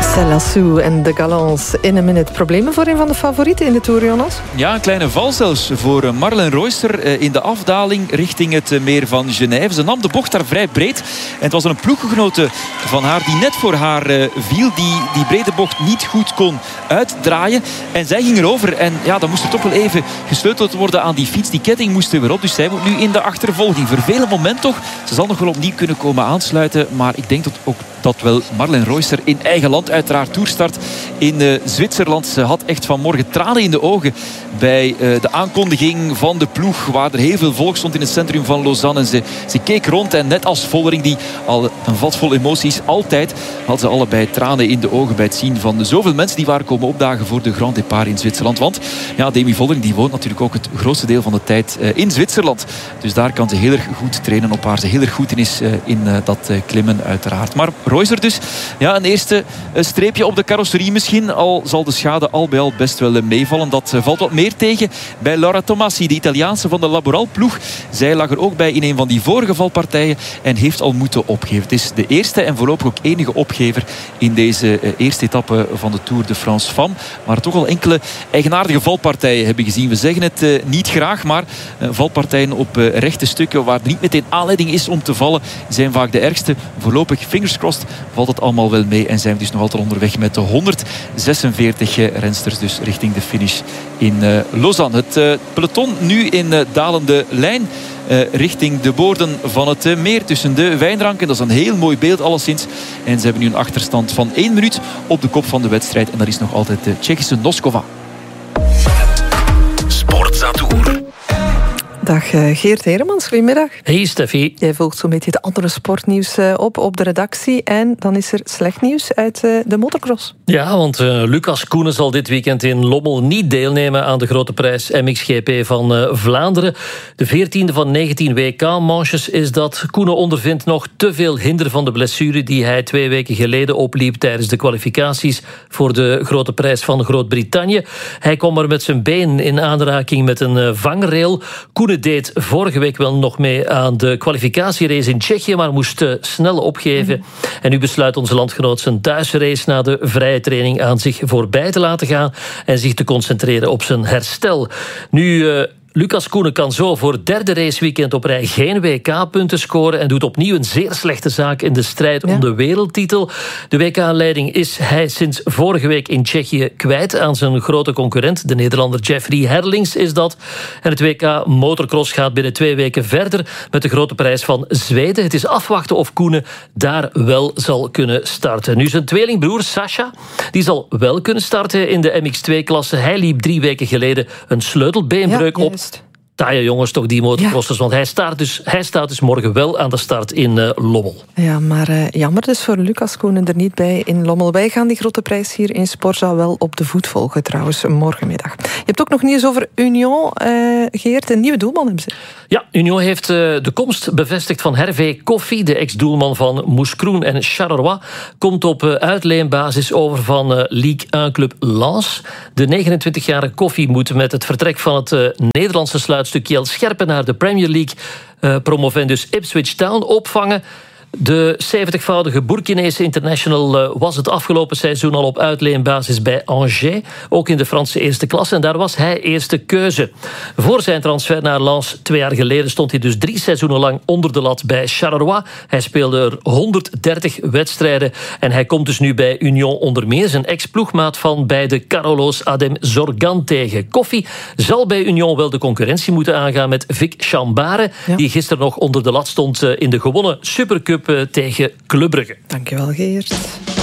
Lassou en de Galants in een minuut. Problemen voor een van de favorieten in de Tour, Jonas? Ja, een kleine val zelfs voor Marlen Royster in de afdaling richting het meer van Genève. Ze nam de bocht daar vrij breed. En het was een ploeggenote van haar die net voor haar viel. Die brede bocht niet goed kon uitdraaien. En zij ging erover. En ja, dan moest er toch wel even gesleuteld worden aan die fiets. Die ketting moest er weer op. Dus zij moet nu in de achtervolging. Vervelend moment toch. Ze zal nog wel opnieuw kunnen komen aansluiten. Maar ik denk dat wel Marlen Royster in eigen land uiteraard toerstart in Zwitserland. Ze had echt vanmorgen tranen in de ogen bij de aankondiging van de ploeg, waar er heel veel volk stond in het centrum van Lausanne. En ze keek rond en net als Vollering, die al een vat vol emoties altijd, had ze allebei tranen in de ogen bij het zien van zoveel mensen die waren komen opdagen voor de Grand Départ in Zwitserland. Want ja, Demi Vollering die woont natuurlijk ook het grootste deel van de tijd in Zwitserland. Dus daar kan ze heel erg goed trainen op waar ze heel erg goed in is in dat klimmen uiteraard. Maar Royster dus, ja, een eerste streepje op de carrosserie misschien. Al zal de schade al bij al best wel meevallen. Dat valt wat meer tegen bij Laura Tomassi, de Italiaanse van de Laboral-ploeg. Zij lag er ook bij in een van die vorige valpartijen en heeft al moeten opgeven. Het is de eerste en voorlopig ook enige opgever in deze eerste etappe van de Tour de France Femmes. Maar toch al enkele eigenaardige valpartijen hebben gezien. We zeggen het niet graag, maar valpartijen op rechte stukken waar er niet meteen aanleiding is om te vallen, zijn vaak de ergste. Voorlopig, fingers crossed, valt het allemaal wel mee en zijn we dus nog altijd onderweg met de 146 rensters dus richting de finish in Lausanne. Het peloton nu in dalende lijn richting de boorden van het meer tussen de wijnranken. Dat is een heel mooi beeld alleszins. En ze hebben nu een achterstand van 1 minuut op de kop van de wedstrijd. En dat is nog altijd de Tsjechische Noskova. Sportza-tour. Dag Geert Heremans, goedemiddag. Hey Steffi. Jij volgt zo'n beetje het andere sportnieuws op de redactie. En dan is er slecht nieuws uit de motocross. Ja, want Lucas Koenen zal dit weekend in Lommel niet deelnemen aan de grote prijs MXGP van Vlaanderen. De 14e van 19 WK-manches is dat. Koenen ondervindt nog te veel hinder van de blessure die hij 2 weken geleden opliep tijdens de kwalificaties voor de grote prijs van Groot-Brittannië. Hij kwam er met zijn been in aanraking met een vangrail. Koenen deed vorige week wel nog mee aan de kwalificatierace in Tsjechië, maar moest snel opgeven. En nu besluit onze landgenoot zijn thuisrace na de vrije training aan zich voorbij te laten gaan en zich te concentreren op zijn herstel. Nu Lucas Koenen kan zo voor het 3e raceweekend op rij geen WK-punten scoren en doet opnieuw een zeer slechte zaak in de strijd om de wereldtitel. De WK-leiding is hij sinds vorige week in Tsjechië kwijt aan zijn grote concurrent, de Nederlander Jeffrey Herlings is dat. En het WK Motocross gaat binnen 2 weken verder met de grote prijs van Zweden. Het is afwachten of Koenen daar wel zal kunnen starten. Nu zijn tweelingbroer Sascha, die zal wel kunnen starten in de MX2-klasse. Hij liep 3 weken geleden een sleutelbeenbreuk op. Taaie jongens toch, die motocrossers. Ja. Want hij staat dus morgen wel aan de start in Lommel. Ja, maar jammer dus voor Lucas Koenen er niet bij in Lommel. Wij gaan die grote prijs hier in Sporza wel op de voet volgen trouwens morgenmiddag. Je hebt ook nog nieuws over Union, Geert. Een nieuwe doelman hebben ze. Ja, Union heeft de komst bevestigd van Hervé Koffie, de ex-doelman van Mouscron en Charleroi. Komt op uitleenbasis over van Ligue 1-club Lens. De 29-jarige Koffie moet met het vertrek van het Nederlandse sluitstuk Kiel Scherpen naar de Premier League promovendus Ipswich Town opvangen. De 70-voudige Burkinese international was het afgelopen seizoen al op uitleenbasis bij Angers, ook in de Franse eerste klasse, en daar was hij eerste keuze. Voor zijn transfer naar Lens 2 jaar geleden stond hij dus 3 seizoenen lang onder de lat bij Charleroi. Hij speelde er 130 wedstrijden en hij komt dus nu bij Union onder meer zijn ex-ploegmaat van bij de Carolus Adem Zorgan tegen. Koffie zal bij Union wel de concurrentie moeten aangaan met Vic Chambare, die gisteren nog onder de lat stond in de gewonnen Supercup tegen Club Brugge. Dankjewel, Geert.